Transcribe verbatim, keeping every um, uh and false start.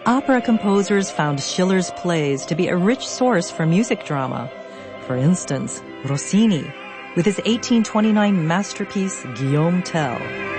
Opera composers found Schiller's plays to be a rich source for music drama. For instance, Rossini, with his eighteen twenty-nine masterpiece Guillaume Tell.